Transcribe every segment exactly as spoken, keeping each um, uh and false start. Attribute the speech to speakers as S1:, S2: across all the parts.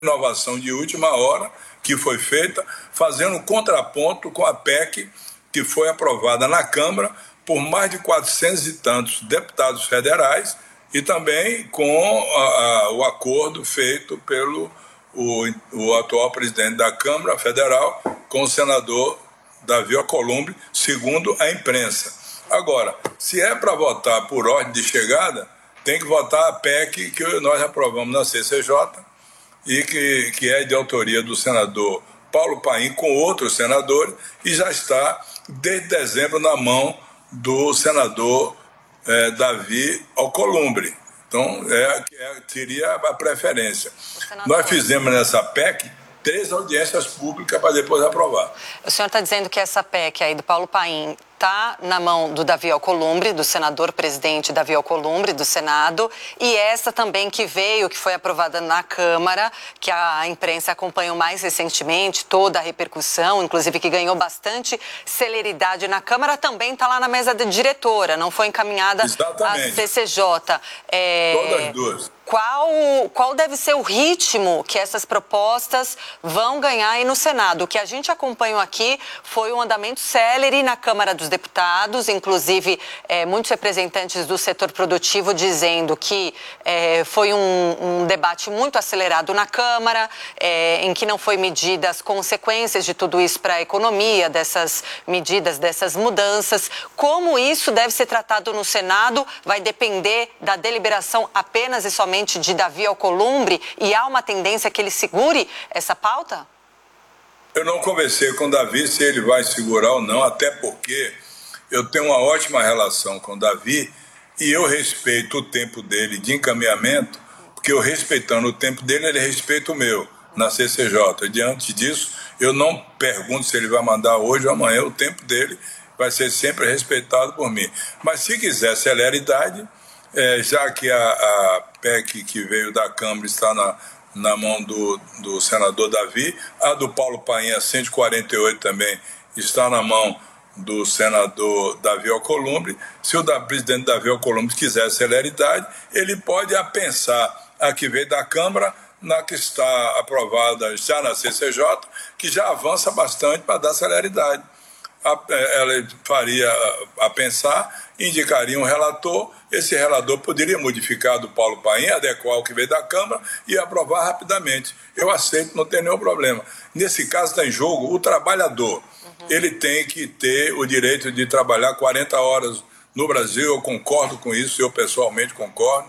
S1: inovação de última hora que foi feita, fazendo contraponto com a P E C que foi aprovada na Câmara por mais de quatrocentos e tantos deputados federais e também com a, a, o acordo feito pelo o, o atual presidente da Câmara Federal com o senador Davi Alcolumbre, segundo a imprensa. Agora, se é para votar por ordem de chegada, tem que votar a P E C que nós aprovamos na C C J e que, que é de autoria do senador Paulo Paim com outros senadores e já está desde dezembro na mão do senador é, Davi Alcolumbre. Então, é, é, seria a preferência. Nós fizemos nessa P E C três audiências públicas para depois aprovar.
S2: O senhor está dizendo que essa P E C aí do Paulo Paim está na mão do Davi Alcolumbre, do senador presidente Davi Alcolumbre, do Senado, e essa também que veio, que foi aprovada na Câmara, que a imprensa acompanhou mais recentemente, toda a repercussão, inclusive que ganhou bastante celeridade na Câmara, também está lá na mesa de diretora, não foi encaminhada à C C J.
S1: É... Todas as duas.
S2: Qual, qual deve ser o ritmo que essas propostas vão ganhar aí no Senado? O que a gente acompanhou aqui foi um andamento célere na Câmara dos Deputados, inclusive é, muitos representantes do setor produtivo dizendo que é, foi um, um debate muito acelerado na Câmara, é, em que não foi medidas as consequências de tudo isso para a economia, dessas medidas, dessas mudanças. Como isso deve ser tratado no Senado vai depender da deliberação apenas e somente de Davi Alcolumbre, e há uma tendência que ele segure essa pauta?
S1: Eu não conversei com o Davi se ele vai segurar ou não, até porque eu tenho uma ótima relação com o Davi e eu respeito o tempo dele de encaminhamento, porque eu respeitando o tempo dele, ele respeita o meu na C C J. Diante disso, eu não pergunto se ele vai mandar hoje ou amanhã, o tempo dele vai ser sempre respeitado por mim. Mas se quiser celeridade, É, já que a, a P E C que veio da Câmara está na, na mão do, do senador Davi, a do Paulo Paim, a cento e quarenta e oito também, está na mão do senador Davi Alcolumbre. Se o da, presidente Davi Alcolumbre quiser celeridade, ele pode apensar a que veio da Câmara, na que está aprovada já na C C J, que já avança bastante para dar celeridade. A, ela faria a pensar, indicaria um relator, esse relator poderia modificar do Paulo Paim, adequar o que veio da Câmara e aprovar rapidamente. Eu aceito, não tem nenhum problema. Nesse caso está em jogo o trabalhador. Uhum. Ele tem que ter o direito de trabalhar quarenta horas no Brasil, eu concordo com isso, eu pessoalmente concordo,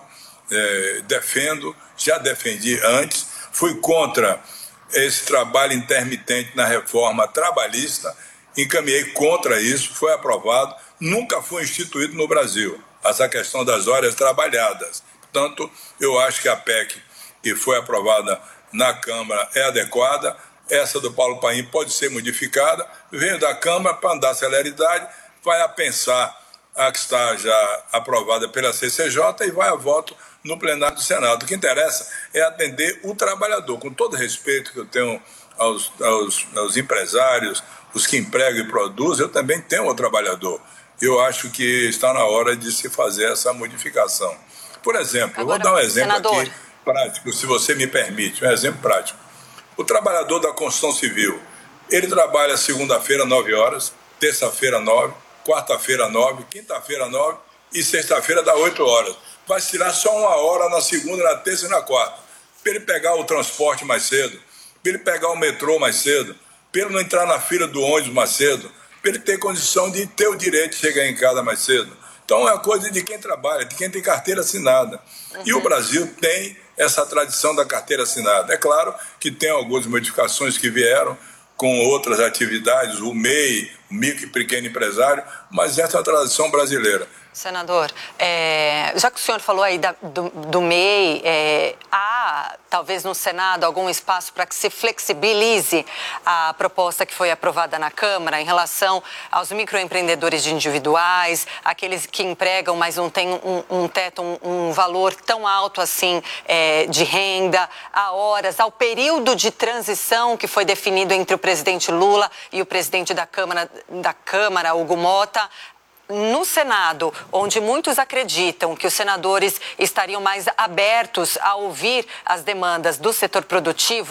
S1: é, defendo, já defendi antes, fui contra esse trabalho intermitente na reforma trabalhista, encaminhei contra isso, foi aprovado, nunca foi instituído no Brasil, essa questão das horas trabalhadas. Portanto, eu acho que a P E C que foi aprovada na Câmara é adequada, essa do Paulo Paim pode ser modificada, veio da Câmara para dar celeridade, vai a pensar a que está já aprovada pela C C J e vai a voto no plenário do Senado. O que interessa é atender o trabalhador, com todo respeito que eu tenho aos, aos, aos empresários, os que empregam e produzem, eu também tenho o trabalhador. Eu acho que está na hora de se fazer essa modificação. Por exemplo, Agora, eu vou dar um exemplo senador. aqui prático, se você me permite, um exemplo prático. O trabalhador da construção civil, ele trabalha segunda-feira, nove horas, terça-feira, nove, quarta-feira, nove, quinta-feira, nove e sexta-feira dá oito horas. Vai tirar só uma hora na segunda, na terça e na quarta. Para ele pegar o transporte mais cedo, para ele pegar o metrô mais cedo, para ele não entrar na fila do ônibus mais cedo, para ele ter condição de ter o direito de chegar em casa mais cedo. Então é a coisa de quem trabalha, de quem tem carteira assinada. Uhum. E o Brasil tem essa tradição da carteira assinada. É claro que tem algumas modificações que vieram com outras atividades, o M E I, o micro e pequeno empresário, mas essa é a tradição brasileira.
S2: Senador, é, já que o senhor falou aí da, do, do M E I, é, há talvez no Senado algum espaço para que se flexibilize a proposta que foi aprovada na Câmara em relação aos microempreendedores individuais, aqueles que empregam, mas não têm um, um teto, um, um valor tão alto assim é, de renda, a horas, ao período de transição que foi definido entre o presidente Lula e o presidente da Câmara, da Câmara Hugo Mota. no Senado, onde muitos acreditam que os senadores estariam mais abertos a ouvir as demandas do setor produtivo,